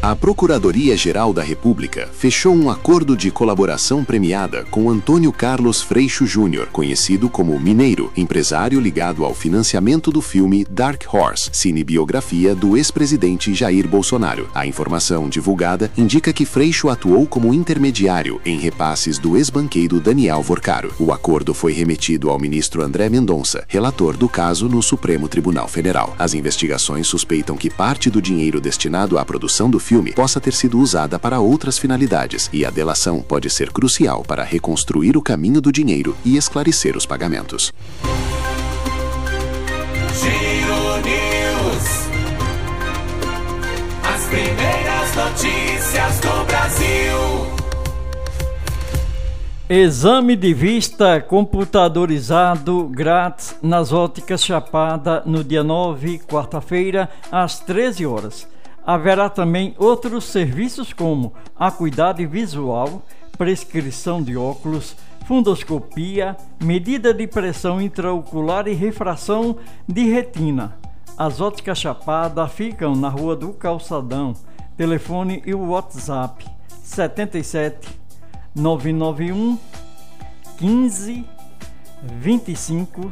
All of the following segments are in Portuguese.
A Procuradoria-Geral da República fechou um acordo de colaboração premiada com Antônio Carlos Freixo Júnior, conhecido como Mineiro, empresário ligado ao financiamento do filme Dark Horse, cinebiografia do ex-presidente Jair Bolsonaro. A informação divulgada indica que Freixo atuou como intermediário em repasses do ex-banqueiro Daniel Vorcaro. O acordo foi remetido ao ministro André Mendonça, relator do caso no Supremo Tribunal Federal. As investigações suspeitam que parte do dinheiro destinado à produção do filme possa ter sido usada para outras finalidades, e a delação pode ser crucial para reconstruir o caminho do dinheiro e esclarecer os pagamentos. Giro News. As primeiras notícias do Brasil. Exame de vista computadorizado grátis nas óticas Chapada no dia 9, quarta-feira, às 13 horas. Haverá também outros serviços como acuidade visual, prescrição de óculos, fundoscopia, medida de pressão intraocular e refração de retina. As óticas Chapada ficam na Rua do Calçadão. Telefone e o WhatsApp 77 991 15 25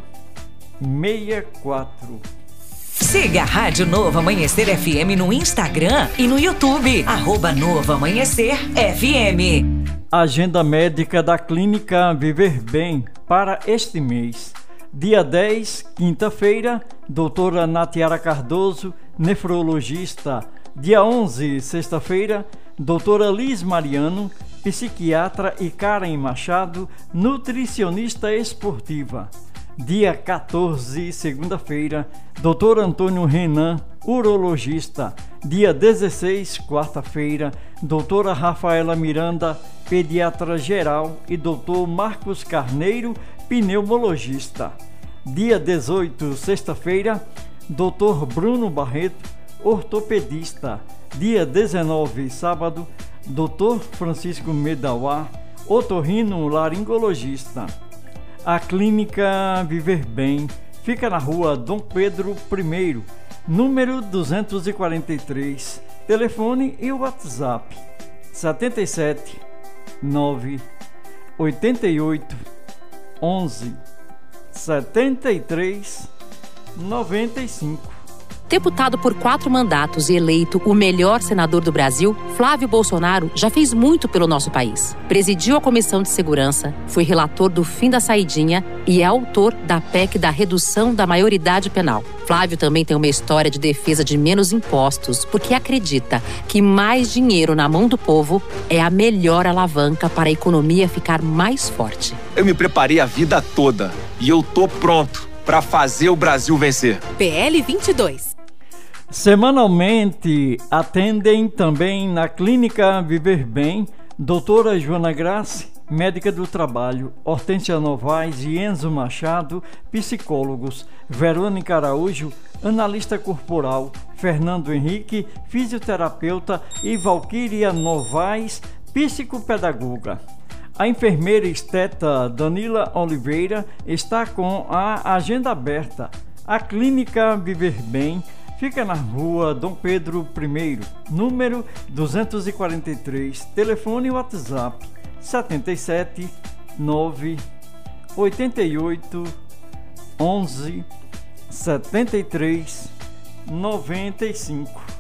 64. Siga a Rádio Novo Amanhecer FM no Instagram e no YouTube, @Novo Amanhecer FM. Agenda médica da Clínica Viver Bem para este mês. Dia 10, quinta-feira, doutora Natiara Cardoso, nefrologista. Dia 11, sexta-feira, doutora Liz Mariano, psiquiatra, e Karen Machado, nutricionista esportiva. Dia 14, segunda-feira, Dr. Antônio Renan, urologista. Dia 16, quarta-feira, doutora Rafaela Miranda, pediatra geral, e Dr. Marcos Carneiro, pneumologista. Dia 18, sexta-feira, Dr. Bruno Barreto, ortopedista. Dia 19, sábado, Dr. Francisco Medawar, otorrinolaringologista. A Clínica Viver Bem fica na Rua Dom Pedro I, número 243. Telefone e WhatsApp 77 9 88 11 73 95. Deputado por 4 mandatos e eleito o melhor senador do Brasil, Flávio Bolsonaro já fez muito pelo nosso país. Presidiu a Comissão de Segurança, foi relator do fim da saidinha e é autor da PEC da redução da maioridade penal. Flávio também tem uma história de defesa de menos impostos, porque acredita que mais dinheiro na mão do povo é a melhor alavanca para a economia ficar mais forte. Eu me preparei a vida toda e eu tô pronto para fazer o Brasil vencer. PL 22. Semanalmente atendem também na Clínica Viver Bem doutora Joana Grace, médica do trabalho, Hortência Novaes e Enzo Machado, psicólogos, Verônica Araújo, analista corporal, Fernando Henrique, fisioterapeuta, e Valquíria Novaes, psicopedagoga. A enfermeira esteta Danila Oliveira está com a agenda aberta. A Clínica Viver Bem fica na Rua Dom Pedro I, número 243. Telefone e WhatsApp 77 9 88 11 73 95.